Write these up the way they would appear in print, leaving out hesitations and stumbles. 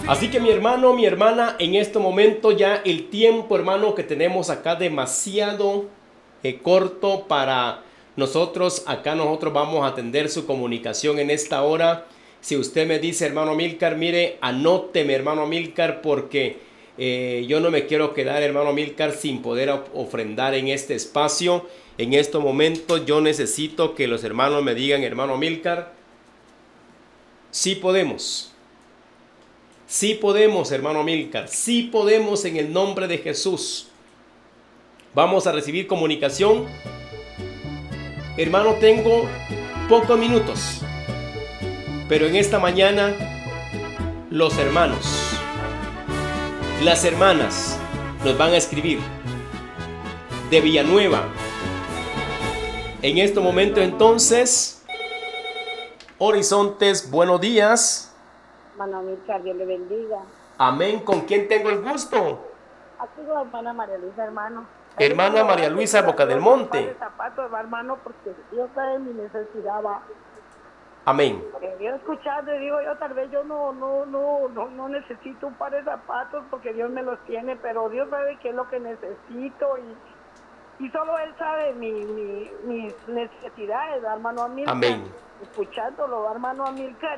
Así que mi hermano, mi hermana, en este momento ya el tiempo, hermano, que tenemos acá demasiado corto para nosotros. Acá nosotros vamos a atender su comunicación en esta hora. Si usted me dice, hermano Milcar, mire, anóteme, hermano Milcar, porque yo no me quiero quedar, hermano Milcar, sin poder ofrendar en este espacio. En este momento yo necesito que los hermanos me digan, hermano Milcar, sí podemos. Sí podemos, hermano Milcar, sí podemos en el nombre de Jesús. Vamos a recibir comunicación. Hermano, tengo pocos minutos, pero en esta mañana los hermanos, las hermanas nos van a escribir de Villanueva. En este momento entonces, Horizontes, buenos días. Hermano Milcar, Dios le bendiga. Amén. ¿Con quién tengo el gusto? Aquí la hermana María Luisa, hermano. Hermana María Luisa, Boca del Monte. Zapatos, hermano, porque Dios sabe mi necesidad, va. Amén. Dios escuchando, digo yo, tal vez yo no necesito un par de zapatos porque Dios me los tiene, pero Dios sabe qué es lo que necesito y solo Él sabe mis necesidades, hermano Amilcar. Amén. Escuchándolo, hermano Amilcar,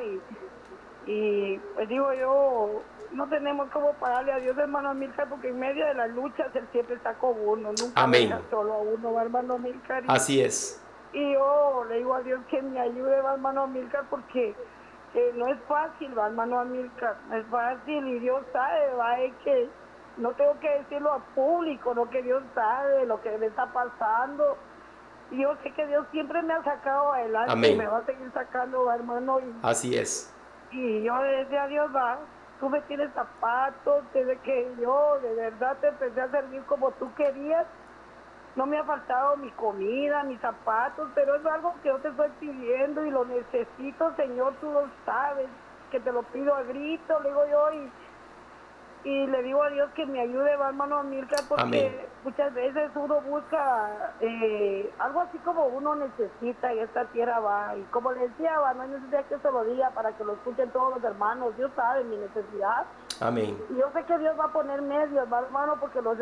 y pues digo yo, no tenemos cómo pagarle a Dios, hermano Amilcar, porque en medio de las luchas Él siempre está con uno, nunca Amén. deja solo a uno, hermano Amilcar. Así es. Y yo le digo a Dios que me ayude, hermano Amilcar, porque no es fácil, hermano Amilcar, no es fácil, y Dios sabe, va, es que no tengo que decirlo a público, no, que Dios sabe lo que me está pasando. Y yo sé que Dios siempre me ha sacado adelante. Amén. Y me va a seguir sacando, hermano. Así es. Y yo le decía a Dios, va, tú me tienes zapatos, desde que yo de verdad te empecé a servir como tú querías. No me ha faltado mi comida, mis zapatos, pero es algo que yo te estoy pidiendo y lo necesito, Señor, tú lo sabes, que te lo pido a grito, le digo yo, y le digo a Dios que me ayude, hermano Milcar, porque amén, muchas veces uno busca algo así como uno necesita y esta tierra va, y como le decía, va, no hay necesidad que se lo diga para que lo escuchen todos los hermanos, Dios sabe mi necesidad. Amén. Y yo sé que Dios va a poner medios, ¿va, hermano? Porque los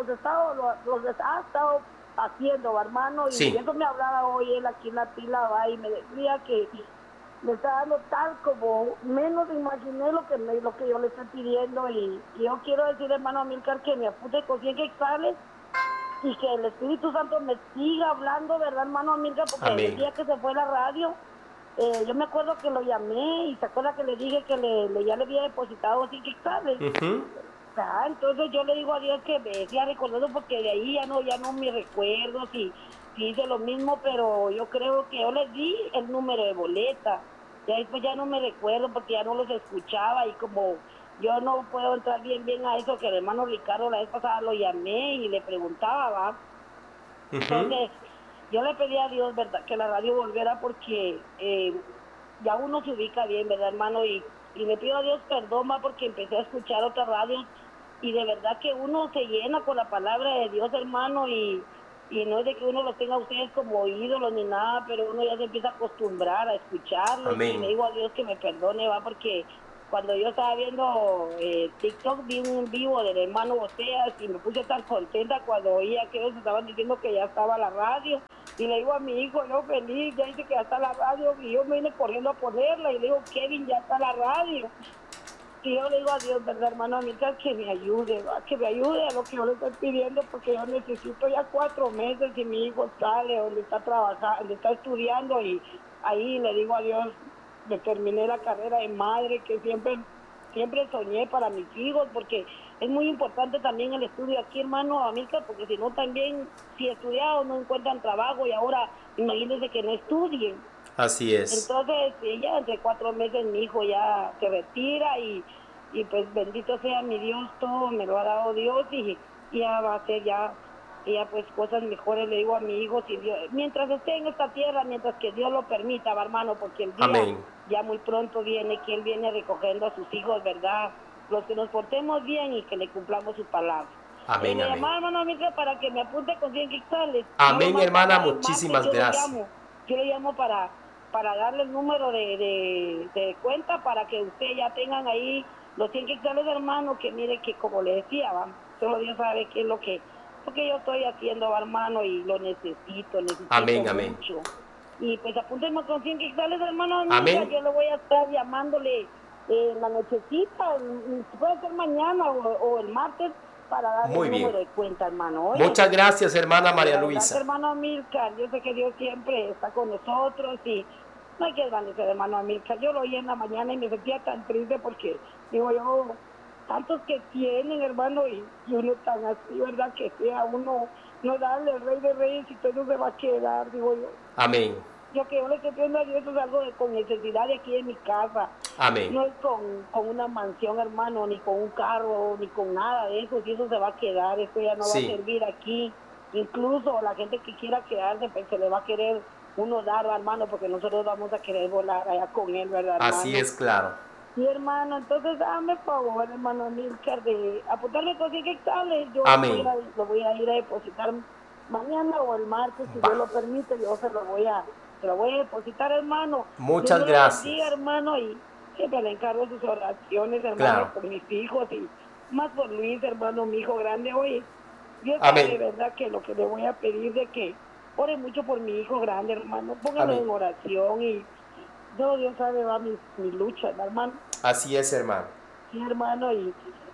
ha estado haciendo, ¿va, hermano? Y sí, eso me hablaba hoy él aquí en la pila, va, y me decía que me está dando tal como menos imaginé lo que yo le estoy pidiendo, y yo quiero decir, hermano Amilcar, que me apunte con 100 quetzales y que el Espíritu Santo me siga hablando, ¿verdad, hermano Amilcar? Porque amén, el día que se fue la radio, yo me acuerdo que lo llamé y se acuerda que le dije que ya le había depositado 100 quetzales. Entonces yo le digo a Dios que me siga recordando, porque de ahí ya no me recuerdo si hice lo mismo, pero yo creo que yo les di el número de boleta. Ya después ya no me recuerdo porque ya no los escuchaba, y como yo no puedo entrar bien a eso, que el hermano Ricardo la vez pasada lo llamé y le preguntaba, ¿va? Entonces yo le pedí a Dios, ¿verdad?, que la radio volviera, porque ya uno se ubica bien, ¿verdad, hermano? Y le pido a Dios perdón, ¿va?, porque empecé a escuchar otras radios y de verdad que uno se llena con la palabra de Dios, hermano, y no es de que uno lo tenga a ustedes como ídolos ni nada, pero uno ya se empieza a acostumbrar a escucharlos. Amén. Y le digo a Dios que me perdone, va, porque cuando yo estaba viendo TikTok, vi un vivo del hermano Oseas y me puse tan contenta cuando oía que ellos estaban diciendo que ya estaba la radio. Y le digo a mi hijo, yo feliz, ya dice que ya está la radio, y yo me vine corriendo a ponerla, y le digo, Kevin, ya está la radio. Y yo le digo a Dios, ¿verdad, hermano Amilcar, que me ayude, ¿va?, que me ayude a lo que yo le estoy pidiendo, porque yo necesito ya 4 meses y mi hijo sale donde está trabajando, donde está estudiando, y ahí le digo a Dios, me terminé la carrera de madre que siempre soñé para mis hijos, porque es muy importante también el estudio aquí, hermano Amilcar, porque si no también, si estudiados no encuentran trabajo, y ahora imagínense que no estudien. Así es. Entonces, ya entre 4 meses mi hijo ya se retira, y pues bendito sea mi Dios, todo me lo ha dado Dios, y ya va a ser ya pues cosas mejores. Le digo a mi hijo, si Dios, mientras esté en esta tierra, mientras que Dios lo permita, va, hermano, porque el día amén, ya muy pronto viene, que Él viene recogiendo a sus hijos, ¿verdad? Los que nos portemos bien y que le cumplamos su palabra. Amén, amén. Hermano Miguel, para que me apunte con 100 quetzales. Amén, hermana, muchísimas gracias. Yo lo llamo para darle el número de cuenta para que ustedes ya tengan ahí los 100 quetzales, hermano, que mire que como le decía, ¿va? Solo Dios sabe qué es lo que yo estoy haciendo, hermano, y lo necesito Amén, mucho. amén. Y pues apúntenme con 100 quetzales, hermano, amén. Yo le voy a estar llamándole en la nochecita, puede ser mañana o el martes, para darle el número de cuenta, hermano. Oye, muchas gracias, hermana María Luisa. Gracias, hermano Amílcar. Yo sé que Dios siempre está con nosotros y no hay que desvanecer, hermano Amílcar. Yo lo oí en la mañana y me sentía tan triste porque, digo yo, tantos que tienen, hermano, y uno tan así, ¿verdad? Que sea uno no darle al Rey de Reyes y todo se va a quedar, digo yo. Amén. Yo que yo le estoy pidiendo a Dios es algo con necesidad de aquí en mi casa. Amén. No es con una mansión, hermano, ni con un carro, ni con nada de eso. Si eso se va a quedar, esto ya no va a servir aquí. Incluso la gente que quiera quedarse, pues se le va a querer uno dar, hermano, porque nosotros vamos a querer volar allá con él, ¿verdad, hermano? Así es, claro. Sí, hermano, entonces dame favor, hermano Amílcar, de apuntarme con 100 quetzales. Yo lo voy a ir a depositar mañana o el martes, si Dios lo permite. Yo se lo voy a depositar, hermano. Muchas gracias. Bendiga, hermano, y siempre le encargo sus oraciones, hermano, por mis hijos y más por Luis, hermano, mi hijo grande. Oye, Dios sabe de verdad que lo que le voy a pedir de que ore mucho por mi hijo grande, hermano. Póngalo en oración y Dios sabe va mi lucha, hermano. Así es, hermano. Sí, hermano, y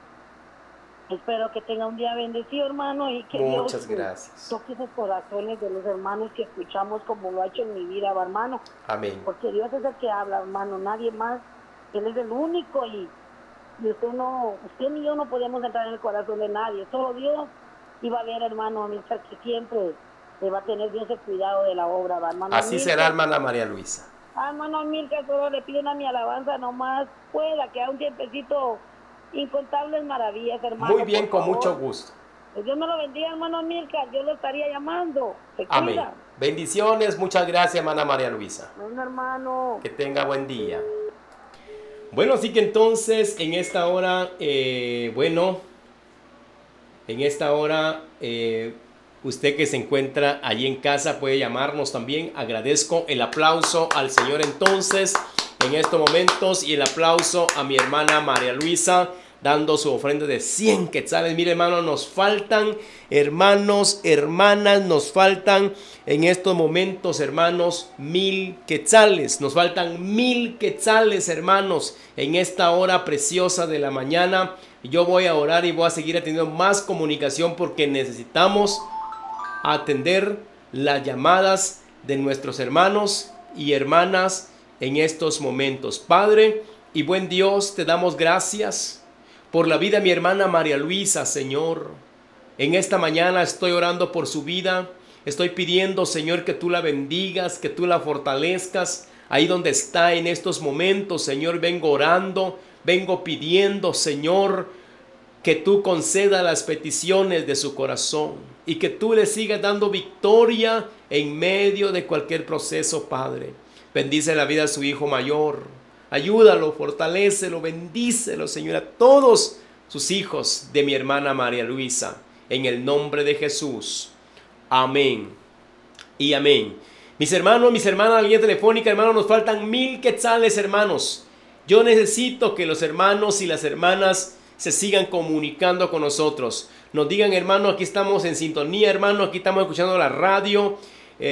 espero que tenga un día bendecido, hermano, y que Dios toque esos corazones de los hermanos que escuchamos como lo ha hecho en mi vida, hermano. Amén. Porque Dios es el que habla, hermano, nadie más. Él es el único y usted ni yo no podemos entrar en el corazón de nadie, solo Dios. Y va a ver, hermano Amílcar, que siempre le va a tener Dios el cuidado de la obra, hermano. Así será, hermana María Luisa. Hermano Amílcar, solo le pido una mi alabanza nomás, pueda que a un tiempecito. Incontables maravillas, hermano. Muy bien, con mucho gusto. Dios me lo bendiga, hermano Amílcar. Yo lo estaría llamando. Amén. Bendiciones, muchas gracias, hermana María Luisa. Bueno, hermano. Que tenga buen día. Bueno, así que entonces, en esta hora, usted que se encuentra allí en casa puede llamarnos también. Agradezco el aplauso al Señor entonces en estos momentos y el aplauso a mi hermana María Luisa dando su ofrenda de 100 quetzales. Mire, hermano, nos faltan, hermanos, hermanas, nos faltan en estos momentos, hermanos, 1000 quetzales. Nos faltan 1000 quetzales, hermanos, en esta hora preciosa de la mañana. Yo voy a orar y voy a seguir atendiendo más comunicación porque necesitamos atender las llamadas de nuestros hermanos y hermanas en estos momentos. Padre y buen Dios, te damos gracias por la vida de mi hermana María Luisa, Señor. En esta mañana estoy orando por su vida. Estoy pidiendo, Señor, que tú la bendigas, que tú la fortalezcas. Ahí donde está en estos momentos, Señor, vengo orando, vengo pidiendo, Señor, que tú concedas las peticiones de su corazón y que tú le sigas dando victoria en medio de cualquier proceso, Padre. Bendice la vida de su hijo mayor. Ayúdalo, fortalécelo, bendícelo, Señor, a todos sus hijos de mi hermana María Luisa. En el nombre de Jesús. Amén y amén. Mis hermanos, mis hermanas, la línea telefónica, hermanos, nos faltan 1000 quetzales, hermanos. Yo necesito que los hermanos y las hermanas se sigan comunicando con nosotros. Nos digan, hermano, aquí estamos en sintonía, hermano, aquí estamos escuchando la radio.